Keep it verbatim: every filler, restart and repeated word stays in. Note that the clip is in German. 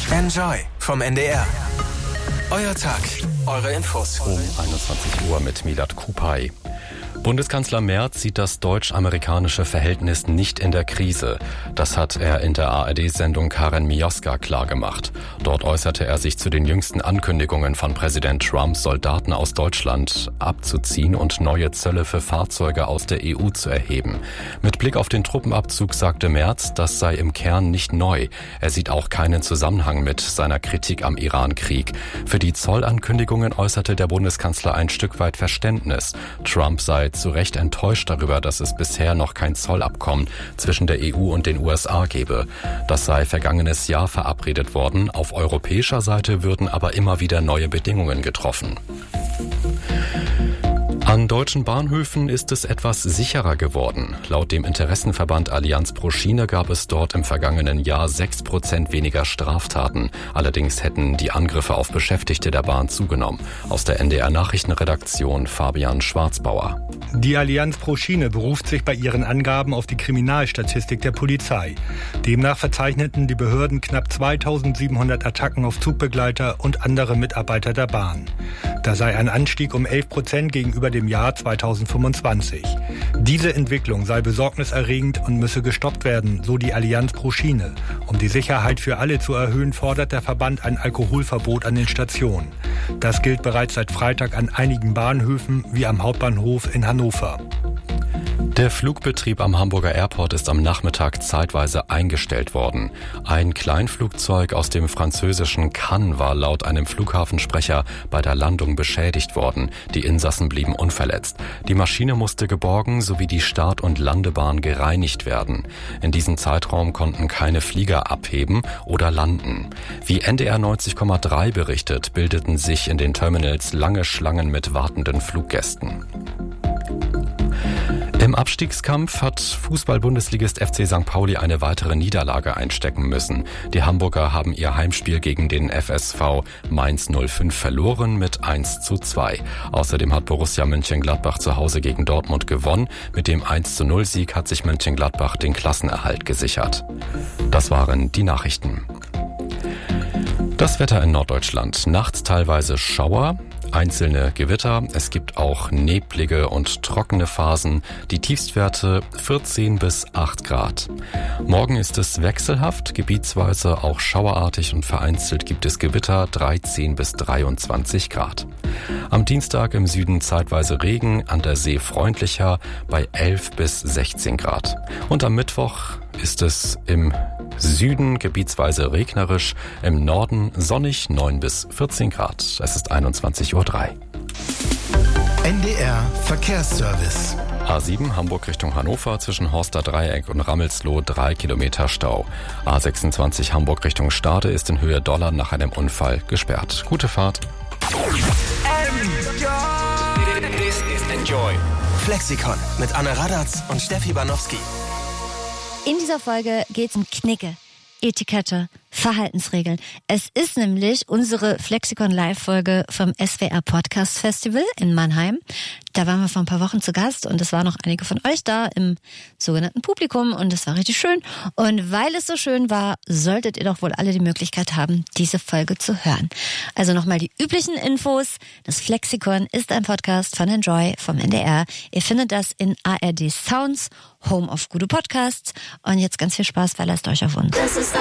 Enjoy vom N D R. Euer Tag, eure Infos. Um einundzwanzig Uhr mit Milad Kupay. Bundeskanzler Merz sieht das deutsch-amerikanische Verhältnis nicht in der Krise. Das hat er in der A R D-Sendung Karen Mioska klargemacht. Dort äußerte er sich zu den jüngsten Ankündigungen von Präsident Trump, Soldaten aus Deutschland abzuziehen und neue Zölle für Fahrzeuge aus der E U zu erheben. Mit Blick auf den Truppenabzug sagte Merz, das sei im Kern nicht neu. Er sieht auch keinen Zusammenhang mit seiner Kritik am Iran-Krieg. Für die Zollankündigungen äußerte der Bundeskanzler ein Stück weit Verständnis. Trump sei zu Recht enttäuscht darüber, dass es bisher noch kein Zollabkommen zwischen der E U und den U S A gebe. Das sei vergangenes Jahr verabredet worden. Auf europäischer Seite würden aber immer wieder neue Bedingungen getroffen. An deutschen Bahnhöfen ist es etwas sicherer geworden. Laut dem Interessenverband Allianz pro Schiene gab es dort im vergangenen Jahr sechs Prozent weniger Straftaten. Allerdings hätten die Angriffe auf Beschäftigte der Bahn zugenommen. Aus der N D R-Nachrichtenredaktion Fabian Schwarzbauer. Die Allianz pro Schiene beruft sich bei ihren Angaben auf die Kriminalstatistik der Polizei. Demnach verzeichneten die Behörden knapp zweitausendsiebenhundert Attacken auf Zugbegleiter und andere Mitarbeiter der Bahn. Da sei ein Anstieg um elf Prozent gegenüber dem Jahr zweitausendfünfundzwanzig. Diese Entwicklung sei besorgniserregend und müsse gestoppt werden, so die Allianz pro Schiene. Um die Sicherheit für alle zu erhöhen, fordert der Verband ein Alkoholverbot an den Stationen. Das gilt bereits seit Freitag an einigen Bahnhöfen wie am Hauptbahnhof in Hannover. Der Flugbetrieb am Hamburger Airport ist am Nachmittag zeitweise eingestellt worden. Ein Kleinflugzeug aus dem französischen Cannes war laut einem Flughafensprecher bei der Landung beschädigt worden. Die Insassen blieben unverletzt. Die Maschine musste geborgen sowie die Start- und Landebahn gereinigt werden. In diesem Zeitraum konnten keine Flieger abheben oder landen. Wie N D R neunzig Komma drei berichtet, bildeten sich in den Terminals lange Schlangen mit wartenden Fluggästen. Im Abstiegskampf hat Fußball-Bundesligist F C Sankt Pauli eine weitere Niederlage einstecken müssen. Die Hamburger haben ihr Heimspiel gegen den F S V Mainz null fünf verloren mit eins zu zwei. Außerdem hat Borussia Mönchengladbach zu Hause gegen Dortmund gewonnen. Mit dem eins zu null Sieg hat sich Mönchengladbach den Klassenerhalt gesichert. Das waren die Nachrichten. Das Wetter in Norddeutschland. Nachts teilweise Schauer, einzelne Gewitter. Es gibt auch neblige und trockene Phasen. Die Tiefstwerte vierzehn bis acht Grad. Morgen ist es wechselhaft, gebietsweise auch schauerartig und vereinzelt gibt es Gewitter, dreizehn bis dreiundzwanzig Grad. Am Dienstag im Süden zeitweise Regen, an der See freundlicher bei elf bis sechzehn Grad. Und am Mittwoch ist es im Süden gebietsweise regnerisch, im Norden sonnig neun bis vierzehn Grad. Es ist einundzwanzig Uhr drei. N D R Verkehrsservice. A sieben Hamburg Richtung Hannover zwischen Horster Dreieck und Rammelsloh drei Kilometer Stau. A sechsundzwanzig Hamburg Richtung Stade ist in Höhe Dollar nach einem Unfall gesperrt. Gute Fahrt. This is Enjoy. Flexikon mit Anne Radatz und Steffi Banowski. In dieser Folge geht es um Knicke, Etikette, Verhaltensregeln. Es ist nämlich unsere Flexikon Live-Folge vom S W R Podcast Festival in Mannheim. Da waren wir vor ein paar Wochen zu Gast und es waren noch einige von euch da im sogenannten Publikum und es war richtig schön. Und weil es so schön war, solltet ihr doch wohl alle die Möglichkeit haben, diese Folge zu hören. Also nochmal die üblichen Infos. Das Flexikon ist ein Podcast von Enjoy vom N D R. Ihr findet das in A R D Sounds, Home of gute Podcasts. Und jetzt ganz viel Spaß, weil lasst euch auf uns.